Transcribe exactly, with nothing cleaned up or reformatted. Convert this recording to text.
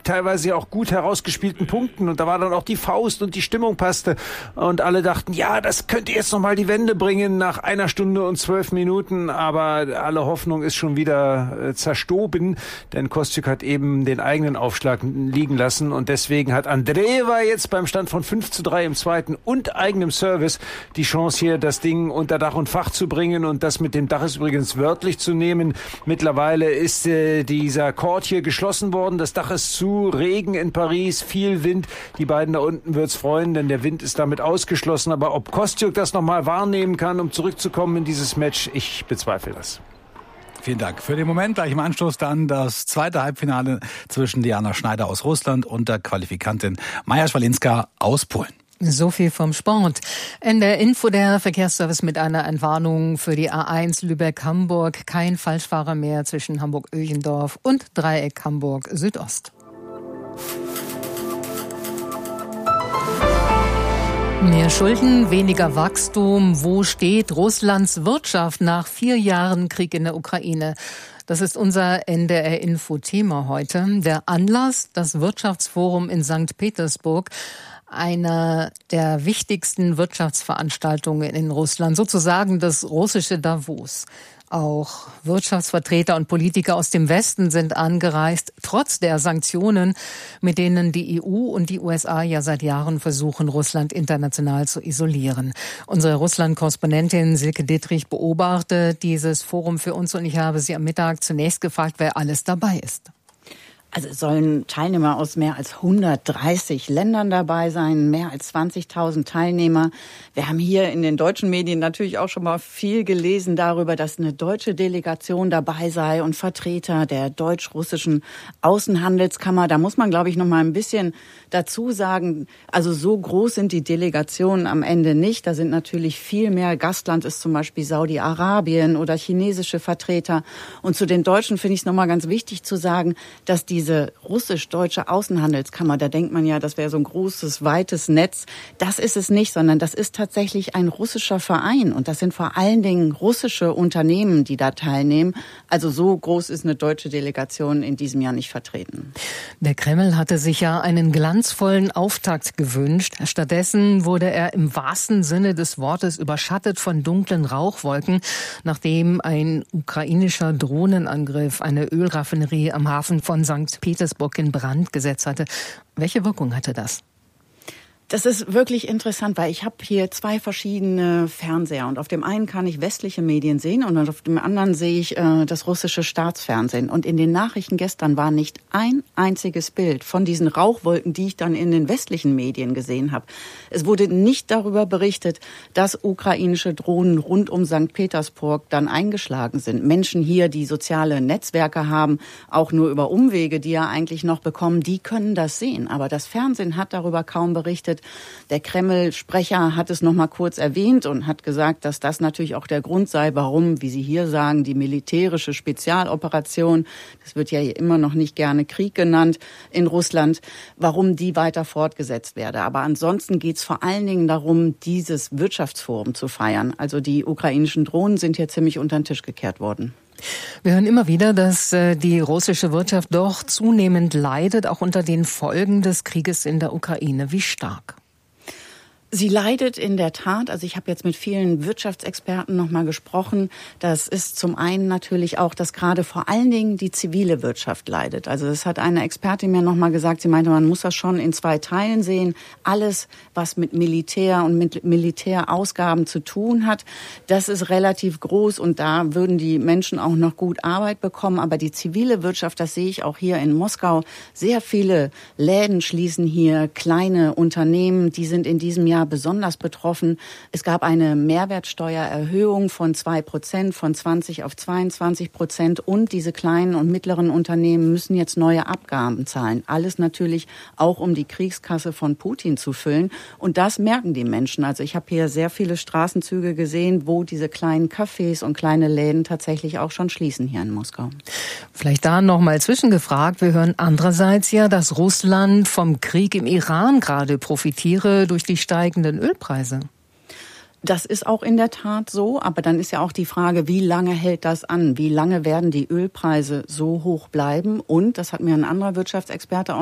teilweise auch gut herausgespielten Punkten. Und da war dann auch die Faust und die Stimmung passte. Und alle dachten, ja, das könnte jetzt nochmal die Wende bringen nach einer Stunde und zwölf Minuten. Aber alle Hoffnung ist schon wieder äh, zerstoben, denn Kostyuk hat eben den eigenen Aufschlag liegen lassen. Und deswegen hat Andreeva jetzt beim Stand von fünf zu drei im zweiten und eigenem Service die Chance hier, das Ding unter Dach und Fach zu bringen. Und das mit dem Dach ist übrigens wörtlich zu nehmen. Mittlerweile ist äh, dieser Court hier geschlossen worden. Das Dach ist zu, Regen in Paris, viel Wind. Die beiden da unten wird's freuen, denn der Wind ist damit ausgeschlossen. Aber ob Kostyuk das nochmal wahrnehmen kann, um zurückzukommen in dieses Match, ich bezweifle das. Vielen Dank. Für den Moment gleich im Anschluss dann das zweite Halbfinale zwischen Diana Schneider aus Russland und der Qualifikantin Maja Schwalinska aus Polen. So viel vom Sport. In der Info der Verkehrsservice mit einer Entwarnung für die A eins Lübeck-Hamburg. Kein Falschfahrer mehr zwischen Hamburg-Öchendorf und Dreieck Hamburg Südost. Mehr Schulden, weniger Wachstum. Wo steht Russlands Wirtschaft nach vier Jahren Krieg in der Ukraine? Das ist unser N D R-Info-Thema heute. Der Anlass, das Wirtschaftsforum in Sankt Petersburg. Einer der wichtigsten Wirtschaftsveranstaltungen in Russland, sozusagen das russische Davos. Auch Wirtschaftsvertreter und Politiker aus dem Westen sind angereist, trotz der Sanktionen, mit denen die E U und die U S A ja seit Jahren versuchen, Russland international zu isolieren. Unsere Russland-Korrespondentin Silke Dittrich beobachtet dieses Forum für uns und ich habe sie am Mittag zunächst gefragt, wer alles dabei ist. Also es sollen Teilnehmer aus mehr als hundertdreißig Ländern dabei sein, mehr als zwanzigtausend Teilnehmer. Wir haben hier in den deutschen Medien natürlich auch schon mal viel gelesen darüber, dass eine deutsche Delegation dabei sei und Vertreter der deutsch-russischen Außenhandelskammer. Da muss man, glaube ich, noch mal ein bisschen dazu sagen, also so groß sind die Delegationen am Ende nicht. Da sind natürlich viel mehr. Gastland ist zum Beispiel Saudi-Arabien oder chinesische Vertreter. Und zu den Deutschen finde ich es noch mal ganz wichtig zu sagen, dass die Diese russisch-deutsche Außenhandelskammer, da denkt man ja, das wäre so ein großes, weites Netz. Das ist es nicht, sondern das ist tatsächlich ein russischer Verein. Und das sind vor allen Dingen russische Unternehmen, die da teilnehmen. Also so groß ist eine deutsche Delegation in diesem Jahr nicht vertreten. Der Kreml hatte sich ja einen glanzvollen Auftakt gewünscht. Stattdessen wurde er im wahrsten Sinne des Wortes überschattet von dunklen Rauchwolken, nachdem ein ukrainischer Drohnenangriff eine Ölraffinerie am Hafen von Sankt Petersburg in Brand gesetzt hatte. Welche Wirkung hatte das? Das ist wirklich interessant, weil ich habe hier zwei verschiedene Fernseher und auf dem einen kann ich westliche Medien sehen und auf dem anderen sehe ich äh, das russische Staatsfernsehen. Und in den Nachrichten gestern war nicht ein einziges Bild von diesen Rauchwolken, die ich dann in den westlichen Medien gesehen habe. Es wurde nicht darüber berichtet, dass ukrainische Drohnen rund um Sankt Petersburg dann eingeschlagen sind. Menschen hier, die soziale Netzwerke haben, auch nur über Umwege, die ja eigentlich noch bekommen, die können das sehen. Aber das Fernsehen hat darüber kaum berichtet. Der Kreml-Sprecher hat es noch mal kurz erwähnt und hat gesagt, dass das natürlich auch der Grund sei, warum, wie Sie hier sagen, die militärische Spezialoperation, das wird ja hier immer noch nicht gerne Krieg genannt in Russland, warum die weiter fortgesetzt werde. Aber ansonsten geht es vor allen Dingen darum, dieses Wirtschaftsforum zu feiern. Also die ukrainischen Drohnen sind hier ziemlich unter den Tisch gekehrt worden. Wir hören immer wieder, dass die russische Wirtschaft doch zunehmend leidet, auch unter den Folgen des Krieges in der Ukraine. Wie stark? Sie leidet in der Tat, also ich habe jetzt mit vielen Wirtschaftsexperten noch mal gesprochen, das ist zum einen natürlich auch, dass gerade vor allen Dingen die zivile Wirtschaft leidet. Also das hat eine Expertin mir noch mal gesagt, sie meinte, man muss das schon in zwei Teilen sehen. Alles, was mit Militär und mit Militärausgaben zu tun hat, das ist relativ groß und da würden die Menschen auch noch gut Arbeit bekommen. Aber die zivile Wirtschaft, das sehe ich auch hier in Moskau, sehr viele Läden schließen hier, kleine Unternehmen, die sind in diesem Jahr besonders betroffen. Es gab eine Mehrwertsteuererhöhung von zwei Prozent, von zwanzig auf zweiundzwanzig Prozent und diese kleinen und mittleren Unternehmen müssen jetzt neue Abgaben zahlen. Alles natürlich auch, um die Kriegskasse von Putin zu füllen. Und das merken die Menschen. Also ich habe hier sehr viele Straßenzüge gesehen, wo diese kleinen Cafés und kleine Läden tatsächlich auch schon schließen hier in Moskau. Vielleicht da noch mal zwischengefragt. Wir hören andererseits ja, dass Russland vom Krieg im Iran gerade profitiere durch die steigenden Ölpreise. Das ist auch in der Tat so, aber dann ist ja auch die Frage, wie lange hält das an? Wie lange werden die Ölpreise so hoch bleiben? Und, das hat mir ein anderer Wirtschaftsexperte auch